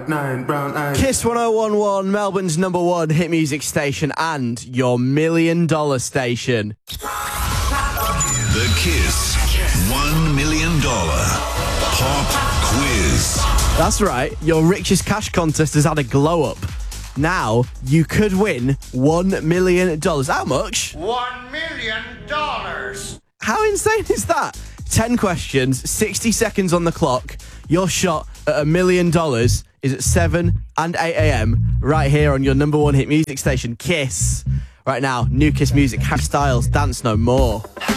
9, brown eyes. Kiss 1011, Melbourne's number one hit music station and your $1 million station. The Kiss $1 million pop quiz. That's right, your richest cash contest has had a glow up. Now you could win $1 million. How much? $1 million. How insane is that? 10 questions, 60 seconds on the clock. Your shot at $1 million is at 7 and 8 a.m. right here on your number one hit music station, Kiss. Right now, new Kiss music, Harry Styles, Dance No More.